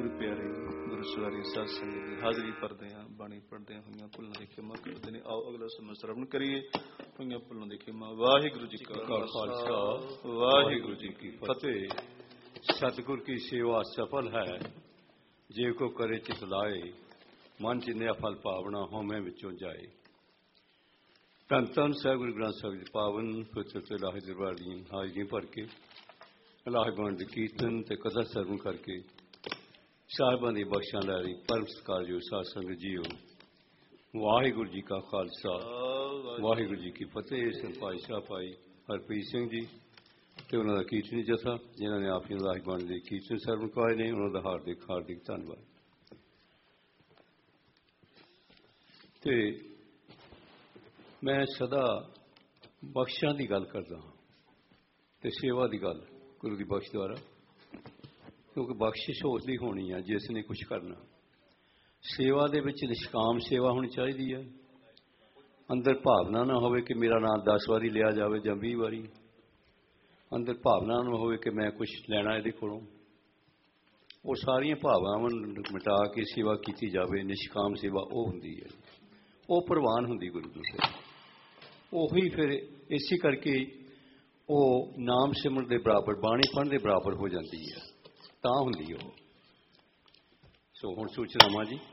गुरु प्यारे गुरु सवारी साध संगत की हाजरी भरते हैं बाणी पढ़ते हैं हुई भुलों की खिमा करते हैं। आओ अगला समय श्रवण करिए। हुई भुलों की खिमा। वाहिगुरु जी का खालसा वाहिगुरु जी की फतेह। सतगुर की सेवा सफल है जे को करे चित लाए, मन चिन्ह फल पावना होमे विचों जाए। धन धन साहिब गुरु ग्रंथ साहिब जी पावन पवित्र इलाही दरबार दी हाजरी भर के इलाही बाण दे कीर्तन ते कथा सरवण करके साहिबां दी बख्शां लै रही परम सत्कारयोग साध संगत जीओ। वाहिगुरु जी का खालसा वाहिगुरु जी की फतेह। संत भाई शाह भाई हरप्रीत सिंह जी ते उन्हां दा कीर्तनी जथा जिन्हां ने अपनी इलाही बाण दे कीर्तन सरवण करवाए ने, उन्हां दा हार्दिक धन्नवाद। ते मैं सदा बख्शां की गल करता हाँ तो सेवा की गल गुरु की बख्श द्वारा, क्योंकि बख्शिश उसकी होनी है जिसने कुछ करना। सेवा दे विच निष्काम सेवा होनी चाहिए है। अंदर भावना ना हो कि मेरा नाम 10 बारी लिया जाए या 20 बारी, अंदर भावना ना हो कि मैं कुछ लैना ये कोलों। वो सारिया भावनावां मिटा के सेवा की जाए, निष्काम सेवा वो होंदी है, वो प्रवान होंदी गुरु की सेवा। ਉਹੀ फिर इसी करके वो नाम सिमरन के बराबर बाणी पढ़न के बराबर हो जाती है, तां हुंदी है। सो हुण सूचनावां जी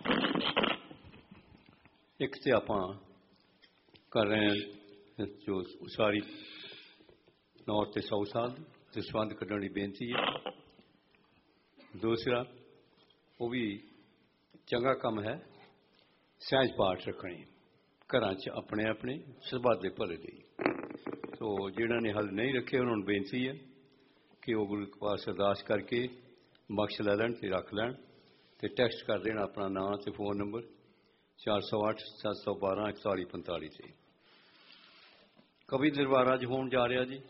एक तो आपां कर रहे हैं जो उसारी नॉर्थ ते साउथ साल ते संबंध कढ़ण की बेनती है। दूसरा वो भी चंगा काम है सहज पाठ रखने घरां च अपने अपने सुभाव के भले लिए। तो जिन्होंने ने हल नहीं रखे उन्होंने बेनती है कि वो गुरु के पास अरदास करके बख्श लै लैन ते रख लैन ते टैक्सट कर देना अपना नाम ते फोन नंबर 408 712 4145 से। कवि दरबार अज होण जा रहा जी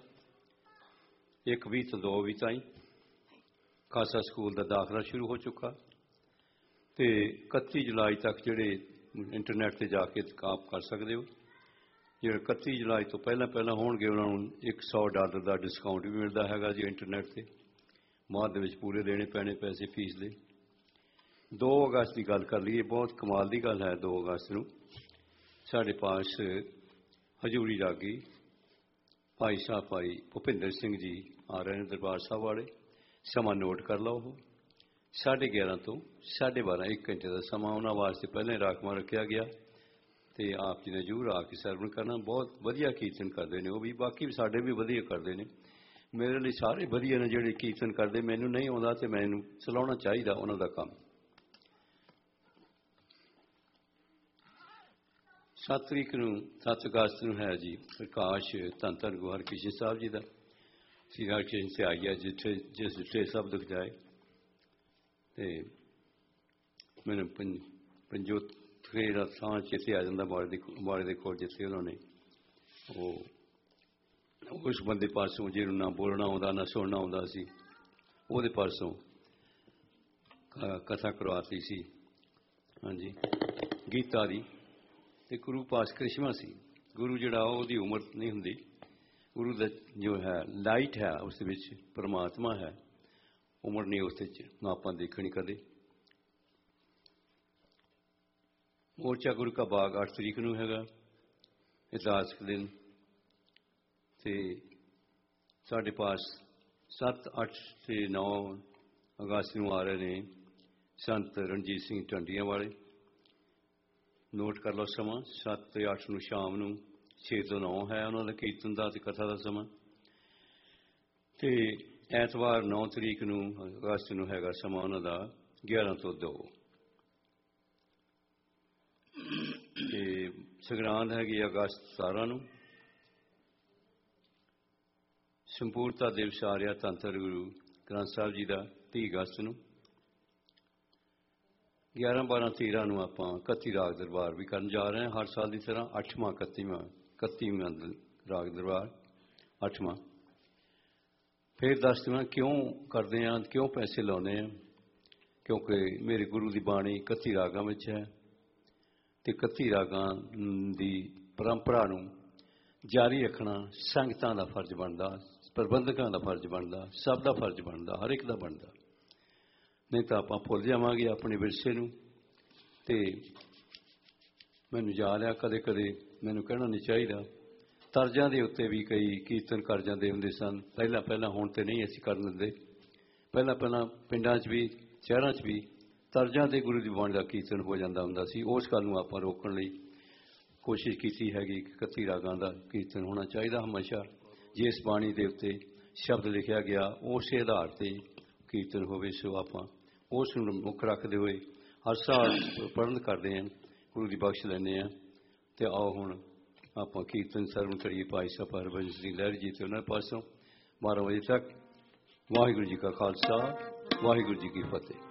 1 तो 2 ताईं। खासा स्कूल का दाखला शुरू हो चुका तो 31 जुलाई तक जोड़े इंटरनेट पर जाके आप कर सकते हो। जो 31 जुलाई तो पहला होणगे उन्होंने $100 का डिस्काउंट भी मिलता है जी इंटरनेट से। बाद पूरे देने पैने पैसे फीस दे। 2 अगस्त की गल कर लीए, बहुत कमाल की गल है। 2 अगस्त को साढ़े पास हजूरी रागी भाई साहब भाई भुपिंदर सिंह जी आ रहे हैं दरबार साहब वाले। समा नोट कर लो, 11:30 तो 12:30 1 घंटे का समा उन्होंने वास्ते पहले राखवा रखा गया। तो आप जी ने जरूर आके सरवण करना। बहुत वधिया कीर्तन करते हैं वो भी, बाकी भी साढ़े भी वधिया करते हैं। मेरे लिए सारे वधिया ने जोड़े कीर्तन करते। मैनू नहीं आता तो मैनू चलाना चाहिए उन्हों का काम। 7 तरीक को 7 अगस्त को है जी प्रकाश धन धन गुरु हरकृष्ण साहब जी का। श्री हरकृष्ण से आई है जिथे जिस जिथे सब दुख जाए। तो मैंने पंजोत थां चेते आ जाता बाड़े के कोल जिथे उन्होंने वो उस बंदे पासों जिन्होंने ना बोलना आता ना सुनना आता सी वो पासों कथा करवाती सी। हाँ जी गीता दी ते गुरु पास करिश्मा सी। गुरु जिहड़ा ओहदी उम्र नहीं हुंदी, गुरु दा जो है लाइट है उस विच परमात्मा है, उम्र नहीं उस आपां देखनी कदे। मोर्चा गुरु का बाग 8 तरीक को हैगा इतिहास दिन। तो साढ़े पास 7, 8 से 9 अगस्त को आ रहे हैं संत रणजीत सिंह टंडिया वाले। नोट कर लो समा 7 ते 8 को शाम को 6 तो 9 है उन्होंने कीर्तन का कथा का समा। तो ऐतवार 9 तरीक को अगस्त को हैगा समा उन्होंने 11 तो 2। संगरांद हैगी अगस्त 17 को। संपूर्णता दिवस आ रहा धन धन गुरु ग्रंथ साहब जी का 30 अगस्त को। 11, 12, 13 को आप 31 राग दरबार भी करन जा रहे हैं हर साल की तरह। 8वां 31वां राग दरबार 8वां। फिर दस देवां क्यों करते हैं, क्यों पैसे लाने हैं। क्योंकि मेरे गुरु की बाणी 31 रागां विच है ते 31 रागां की परंपरा नूं जारी रखना संगतां दा फर्ज बनता, प्रबंधकां दा फर्ज बनता, सब का फर्ज बनता, हर एक का बनता। ਨਹੀਂ ਤਾਂ ਆਪਾਂ ਭੁੱਲ ਜਾਵਾਂਗੇ ਆਪਣੇ ਵਿਰਸੇ ਨੂੰ। ਤੇ ਮੈਨੂੰ ਯਾਦ ਆ ਕਦੇ ਕਦੇ, ਮੈਨੂੰ ਕਹਿਣਾ ਨਹੀਂ ਚਾਹੀਦਾ, ਤਰਜ਼ਾਂ ਦੇ ਉੱਤੇ ਵੀ ਕਈ ਕੀਰਤਨ ਕਰ ਜਾਂਦੇ ਹੁੰਦੇ ਸਨ ਪਹਿਲਾਂ। ਹੁਣ ਤੇ ਨਹੀਂ ਅਸੀਂ ਕਰਨ ਦਿੰਦੇ। ਪਹਿਲਾਂ ਪਿੰਡਾਂ 'ਚ ਵੀ ਸ਼ਹਿਰਾਂ 'ਚ ਵੀ ਤਰਜ਼ਾਂ ਦੇ ਗੁਰੂ ਦੀ ਬਾਣੀ ਦਾ ਕੀਰਤਨ ਹੋ ਜਾਂਦਾ ਹੁੰਦਾ ਸੀ। ਉਸ ਗੱਲ ਨੂੰ ਆਪਾਂ ਰੋਕਣ ਲਈ ਕੋਸ਼ਿਸ਼ ਕੀਤੀ ਹੈਗੀ ਕਿ 31 ਰਾਗਾਂ ਦਾ ਕੀਰਤਨ ਹੋਣਾ ਚਾਹੀਦਾ ਹਮੇਸ਼ਾ। ਜਿਸ ਬਾਣੀ ਦੇ ਉੱਤੇ ਸ਼ਬਦ ਲਿਖਿਆ ਗਿਆ ਉਸੇ ਆਧਾਰ 'ਤੇ ਕੀਰਤਨ ਹੋਵੇ। ਸੋ ਆਪਾਂ ਉਸ ਨੂੰ ਮੁੱਖ ਰੱਖਦੇ ਹੋਏ ਹਰ ਸਾਲ ਪੜ੍ਹਨ ਕਰਦੇ ਹਾਂ, ਗੁਰੂ ਦੀ ਬਖਸ਼ ਲੈਂਦੇ ਹਾਂ। ਤੇ ਆਓ ਹੁਣ ਆਪਾਂ ਕੀਰਤਨ ਸਰਵਣ ਕਰੀਏ ਭਾਈ ਸਾਹਿਬ ਹਰਭਜਨ ਸਿੰਘ ਲਹਿਰੀ ਜੀ ਤੇ ਉਹਨਾਂ ਪਾਸੋਂ 12 ਵਜੇ ਤੱਕ। ਵਾਹਿਗੁਰੂ ਜੀ ਕਾ ਖਾਲਸਾ, ਵਾਹਿਗੁਰੂ ਜੀ ਕੀ ਫਤਿਹ।